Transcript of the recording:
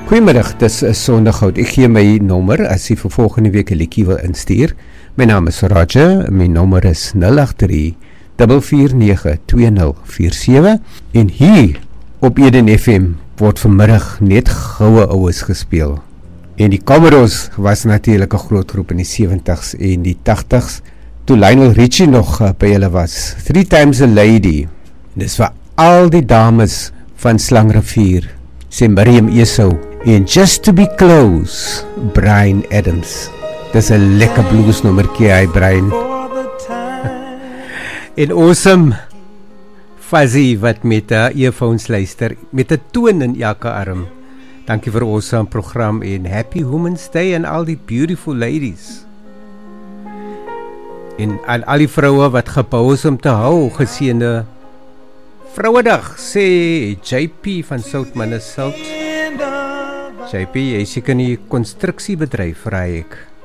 Goeiemiddag, dis Sondag. Ek gee my nommer as jy vir volgende week 'n liedjie wil instuur. My naam is Roger, my nommer is 083 449 2047 en hier op Eden FM word vanmiddag net goue oues gespeel. En die Commodores was natuurlik 'n groot groep in die 70s en die 80s, toe Lionel Richie nog by hulle was. 3 Times a Lady. Dis vir al die dames van Slangrivier, sê Miriam Esau. En Just to be Close, Bryan Adams. Dis 'n lekker blues nommertjie, hy Bryan. En Awesome Fuzzy wat met earphones luister, met 'n toon in elke arm. Dankie vir Awesome program en Happy Women's Day en al die beautiful ladies. En aan al die vroue wat gebou is om te hou, geseënde Vrouedag, sê JP van Soutmanasselt. JP, jy seker in die konstruksiebedryf, vraai ek.